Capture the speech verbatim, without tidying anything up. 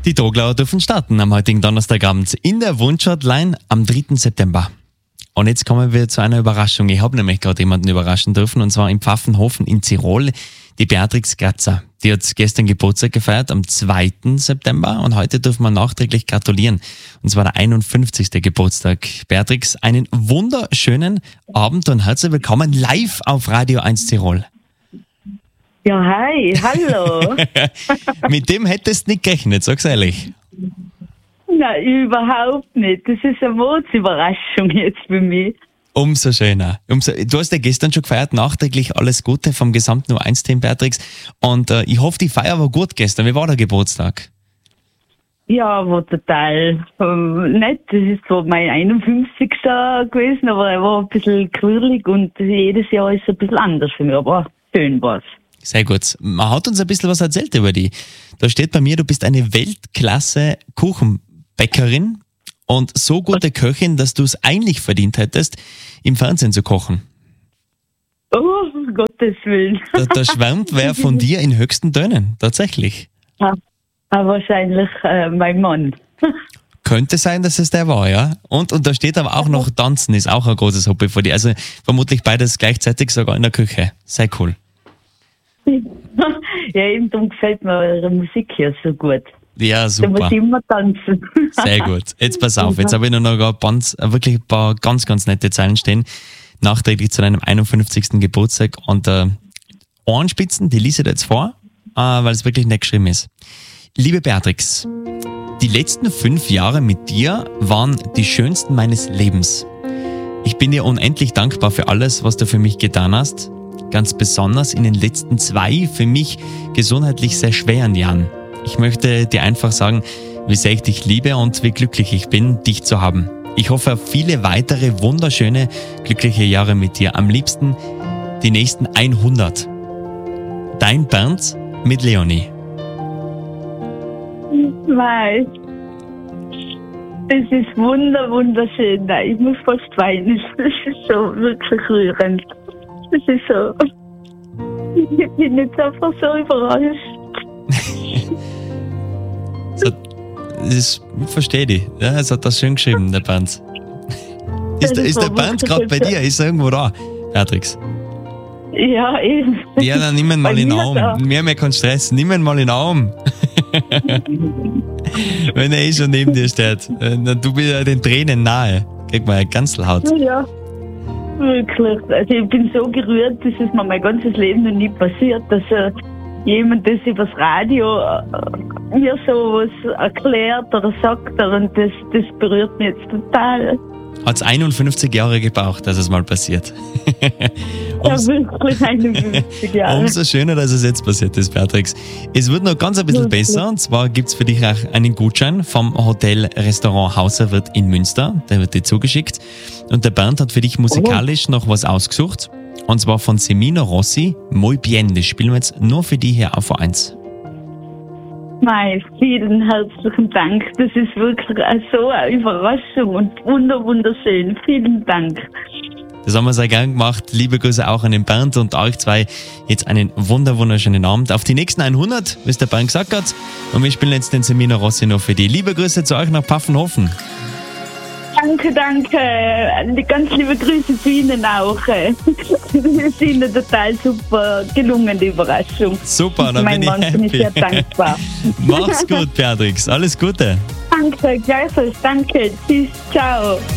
Die Droglauer dürfen starten am heutigen Donnerstagabend in der Wunschhotline am dritten September. Und jetzt kommen wir zu einer Überraschung. Ich habe nämlich gerade jemanden überraschen dürfen, und zwar in Pfaffenhofen in Tirol. Die Beatrix Gratzer. Die hat gestern Geburtstag gefeiert am zweiten September und heute dürfen wir nachträglich gratulieren. Und zwar der einundfünfzigste Geburtstag. Beatrix, einen wunderschönen Abend und herzlich willkommen live auf Radio eins Tirol. Ja, hi, hallo. Mit dem hättest du nicht gerechnet, sag's ehrlich. Nein, überhaupt nicht. Das ist eine Mordsüberraschung jetzt für mich. Umso schöner. Umso, du hast ja gestern schon gefeiert, nachträglich alles Gute vom gesamten U eins Team, Beatrix. Und äh, ich hoffe, die Feier war gut gestern. Wie war der Geburtstag? Ja, war total ähm, nett. Das ist so mein einundfünfzigster gewesen, aber er war ein bisschen quirlig und jedes Jahr ist ein bisschen anders für mich, aber schön war's. Sehr gut. Man hat uns ein bisschen was erzählt über die. Da steht bei mir, du bist eine Weltklasse-Kuchenbäckerin und so gute Köchin, dass du es eigentlich verdient hättest, im Fernsehen zu kochen. Oh, um Gottes Willen. Da, da schwärmt wer von dir in höchsten Tönen, tatsächlich. Ja, wahrscheinlich äh, mein Mann. Könnte sein, dass es der war, ja. Und, und da steht aber auch noch Tanzen, ist auch ein großes Hobby von dir. Also vermutlich beides gleichzeitig, sogar in der Küche. Sehr cool. Ja, eben darum gefällt mir eure Musik hier so gut. Ja, super. Da muss ich immer tanzen. Sehr gut. Jetzt pass auf, jetzt habe ich nur noch ein paar, wirklich ein paar ganz, ganz nette Zeilen stehen. Nachträglich zu deinem einundfünfzigsten Geburtstag. Und äh, Ohrenspitzen, die lese ich dir jetzt vor, äh, weil es wirklich nett geschrieben ist. Liebe Beatrix, die letzten fünf Jahre mit dir waren die schönsten meines Lebens. Ich bin dir unendlich dankbar für alles, was du für mich getan hast. Ganz besonders in den letzten zwei für mich gesundheitlich sehr schweren Jahren. Ich möchte dir einfach sagen, wie sehr ich dich liebe und wie glücklich ich bin, dich zu haben. Ich hoffe auf viele weitere wunderschöne, glückliche Jahre mit dir. Am liebsten die nächsten hundert. Dein Bernd mit Leonie. Weiß. Das ist wunder, wunderschön. Nein, ich muss fast weinen. Das ist so wirklich rührend. Das ist so. Ich bin jetzt einfach so überrascht. So, das ist, ich verstehe dich. Ja, es hat das schön geschrieben, der Bernd. Ist, der, ist der Bernd gerade bei dir? Ist er irgendwo da, Beatrix? Ja, eben. Ja, dann nimm ihn mal in den Arm. Wir haben ja keinen Stress. Nimm ihn mal in den Arm. Wenn er eh schon neben dir steht. Du bist ja den Tränen nahe. Krieg mal eine Ganzelhaut. Ja, wirklich. Also ich bin so gerührt, das ist mir mein ganzes Leben noch nie passiert, dass äh, jemand das übers Radio äh, mir sowas erklärt oder sagt. Und das, das berührt mich jetzt total. Hat es einundfünfzig Jahre gebraucht, dass es mal passiert. Ja, wirklich einundfünfzig Jahre. Umso schöner, dass es jetzt passiert ist, Beatrix. Es wird noch ganz ein bisschen besser, und zwar gibt es für dich auch einen Gutschein vom Hotel Restaurant Hauserwirt in Münster. Der wird dir zugeschickt. Und der Bernd hat für dich musikalisch noch was ausgesucht. Und zwar von Semino Rossi, Muy Bien. Das spielen wir jetzt nur für dich hier auf U eins. Mei, vielen herzlichen Dank. Das ist wirklich so eine Überraschung und wunder wunderschön. Vielen Dank. Das haben wir sehr gern gemacht. Liebe Grüße auch an den Bernd und euch zwei. Jetzt einen wunder wunderschönen Abend. Auf die nächsten hundert, wie es der Bernd gesagt hat. Und wir spielen jetzt den Semino Rossi noch für die. Liebe Grüße zu euch nach Pfaffenhofen. Danke, danke. Ganz liebe Grüße zu Ihnen auch. Das ist Ihnen total super gelungen, die Überraschung. Super, dann mein bin Mann ich bin ich happy. sehr dankbar. Mach's gut, Beatrix. Alles Gute. Danke, gleichfalls. Danke. Tschüss, ciao.